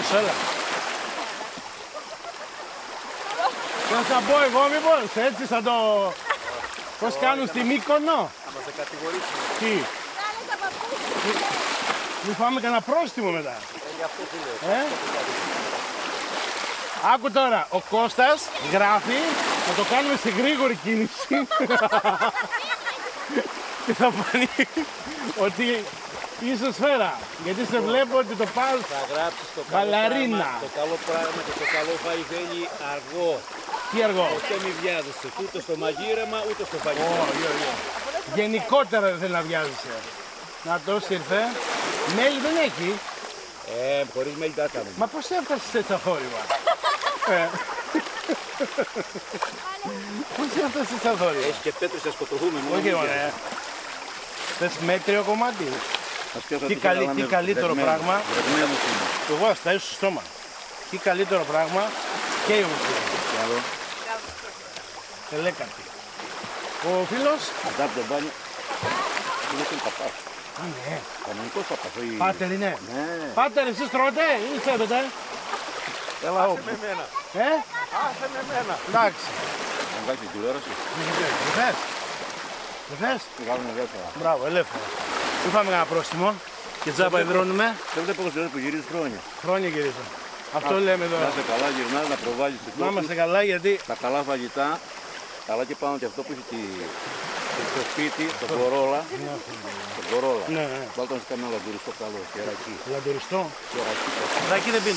δώσω, έλα. Δεν θα πω εγώ μήπως, έτσι θα το... Πώς κάνουν στη Μύκονο. Θα μας κατηγορήσουμε. Τι. Μην φάμε κανένα πρόστιμο μετά. Γι' αυτό τι λέω. Άκου τώρα, ο Κώστας γράφει να το κάνουμε σε γρήγορη κίνηση και θα φανεί ότι είσαι σφαίρα. Γιατί σε βλέπω ότι το πας Θα γράψεις το μπαλαρίνα. Το καλό πράγμα και το καλό φαΐ θέλει αργό. Τι αργό. Ποτέ μη βιάζεσαι, ούτε στο μαγείρεμα ούτε στο φαγητό. Γενικότερα δεν θέλει να βιάζεσαι. Να το ήρθε. Μέλι δεν έχει. Χωρίς μέλι τα έκαμε. Μα πώς έφτασες έτσι αθόρυβα. Πώς έφτασες έτσι αθόρυβα. Έχει και πέτρες θα σκοτωθούμε μόνο. Όχι ωραία. Θες μέτριο κομμάτι. Τι καλύτερο πράγμα. Εγώ ας τα στο στόμα. Τι καλύτερο πράγμα και η ουσία. Ελέκατη. Ο φίλος. Μετά από το μπάνιο είναι και παπάς. Α, ναι. Κανονικός παπάς. Πάτερ είναι. Ναι. Πάτερ, εσείς τρώτε ή σέβετε. Έλα όπου. Άσε με εμένα. Άσε με εμένα. Εντάξει. Αν βάζει την τηλεόραση. Δεν θες. Δεν θες. Τι κάνουμε ελεύθερα. Μπράβο, ελεύθερα. Μην φάμε κανένα πρόστιμο και τζάμπα υδρώνουμε. Θέλετε ποδοσφαιρός που γυρίζεις χρόνια. Χρόνια γυρίζω. Αυτό λέμε εδώ. Να είστε καλά, γυρνάς να προβάλλεις τους Να τόπους. είμαστε καλά γιατί Τα καλά φαγητά, αλλά και πάνω και αυτό που έχει στο σπίτι, τον κορόλα. Τον κορόλα. Ναι, ναι. Βάλτε να σε κάνει ένα λαντουριστό καλό, κερακί. λαντουριστό. Κερακί. Ράκι δεν πίνω.